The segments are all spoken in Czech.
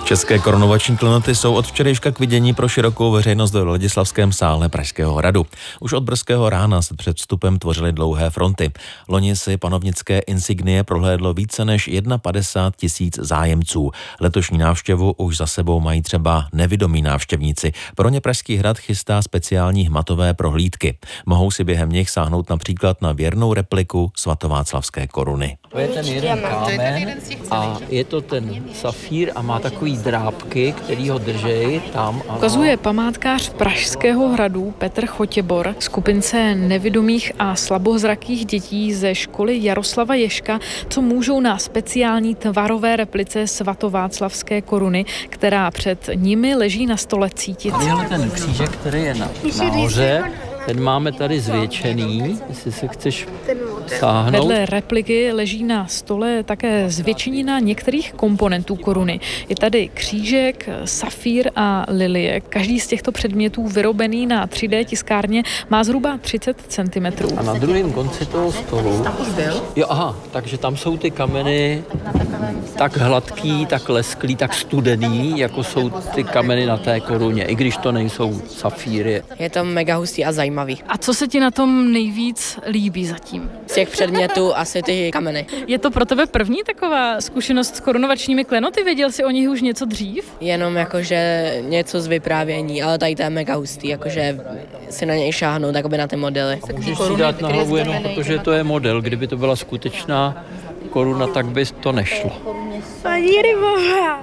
České korunovační klenoty jsou od včerejška k vidění pro širokou veřejnost ve Vladislavském sále Pražského hradu. Už od brzkého rána se před vstupem tvořily dlouhé fronty. Loni si panovnické insignie prohlédlo více než 51 000 zájemců. Letošní návštěvu už za sebou mají třeba nevidomí návštěvníci. Pro ně Pražský hrad chystá speciální hmatové prohlídky. Mohou si během nich sáhnout například na věrnou repliku svatováclavské koruny. To je ten jeden kámen a je to ten safír a má takový drápky, který ho držej tam. Ukazuje památkář Pražského hradu Petr Chotěbor skupince nevidomých a slabozrakých dětí ze školy Jaroslava Ježka, co můžou na speciální tvarové replice svatováclavské koruny, která před nimi leží na stole, cítit. Tohle ten křížek, který je nahoře, ten máme tady zvětšený, jestli se chceš sáhnout. Vedle repliky leží na stole také zvětšenina některých komponentů koruny. Je tady křížek, safír a lilie. Každý z těchto předmětů vyrobený na 3D tiskárně má zhruba 30 cm. A na druhém konci toho stolu... Jo, aha, takže tam jsou ty kameny tak hladký, tak lesklý, tak studený, jako jsou ty kameny na té koruně, i když to nejsou safíry. Je to mega hustý a zajímavý. A co se ti na tom nejvíc líbí zatím? Z těch předmětů asi ty kameny. Je to pro tebe první taková zkušenost s korunovačními klenoty? Věděl jsi o nich už něco dřív? Jenom jakože něco z vyprávění, ale tady to je mega hustý, jakože si na něj šáhnout, jakoby na ty modely. Můžeš si dát na hlavu jenom, protože to je model. Kdyby to byla skutečná koruna, tak by to nešlo. Paní Rybová.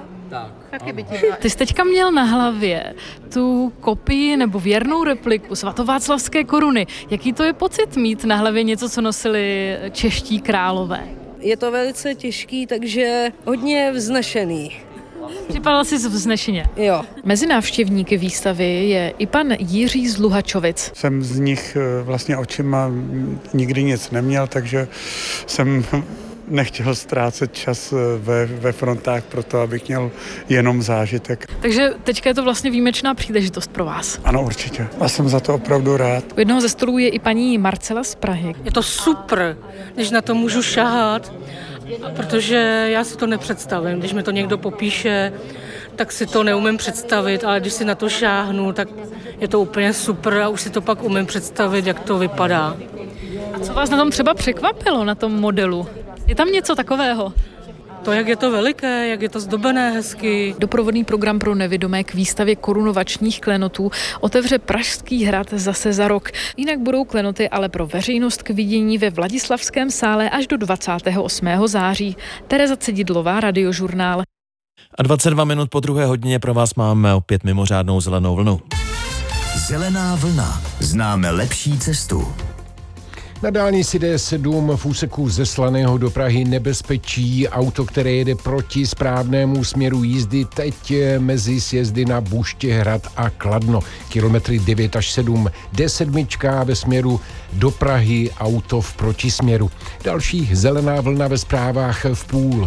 Ty jsi teďka měl na hlavě tu kopii nebo věrnou repliku svatováclavské koruny. Jaký to je pocit mít na hlavě něco, co nosili čeští králové? Je to velice těžký, takže hodně vznešený. Připadal jsi vznešeně. Jo. Mezi návštěvníky výstavy je i pan Jiří z Luhačovic. Jsem z nich vlastně očima nikdy nic neměl, takže jsem nechtěl ztrácet čas ve frontách proto, abych měl jenom zážitek. Takže teďka je to vlastně výjimečná příležitost pro vás. Ano, určitě. A jsem za to opravdu rád. U jednoho ze stolů je i paní Marcela z Prahy. Je to super, když na to můžu šahat, protože já si to nepředstavím. Když mi to někdo popíše, tak si to neumím představit, ale když si na to šáhnu, tak je to úplně super a už si to pak umím představit, jak to vypadá. A co vás na tom třeba překvapilo, na tom modelu? Je tam něco takového? To, jak je to veliké, jak je to zdobené hezky. Doprovodný program pro nevidomé k výstavě korunovačních klenotů otevře Pražský hrad zase za rok. Jinak budou klenoty ale pro veřejnost k vidění ve Vladislavském sále až do 28. září. Tereza Cedidlová, Radiožurnál. A 22 minut po 2:00 pro vás máme opět mimořádnou zelenou vlnu. Zelená vlna. Známe lepší cestu. Na dálnici D7 v úseku ze Slaného do Prahy nebezpečí. Auto, které jede proti správnému směru jízdy, teď mezi sjezdy na Buštěhrad a Kladno. Kilometry 9 až 7. D7 ve směru do Prahy, auto v protisměru. Další zelená vlna ve zprávách v půl.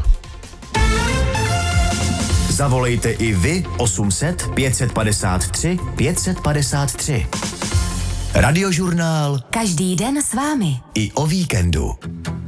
Zavolejte i vy 800 553 553. Radiožurnál. Každý den s vámi. I o víkendu.